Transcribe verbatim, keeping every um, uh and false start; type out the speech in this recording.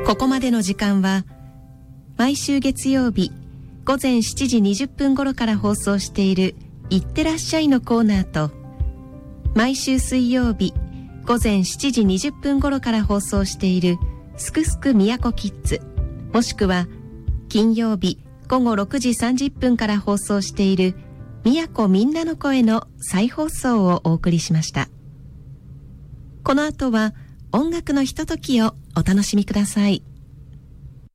ここまでの時間は毎週月曜日午前しちじにじゅっぷん頃から放送しているいってらっしゃいのコーナーと、毎週水曜日午前しちじにじゅっぷん頃から放送しているすくすくみやこキッズ、もしくは金曜日午後ろくじさんじゅっぷんから放送しているみやこみんなの声の再放送をお送りしました。この後は音楽のひとときをお楽しみください。